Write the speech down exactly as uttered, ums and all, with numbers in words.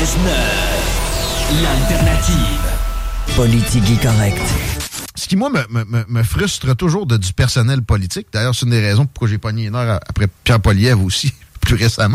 quatre-vingt-treize neuf, l'alternative. Politique correcte. Ce qui, moi, me, me, me frustre toujours de du personnel politique. D'ailleurs, c'est une des raisons pourquoi j'ai pogné une heure après Pierre Poilievre aussi, plus récemment.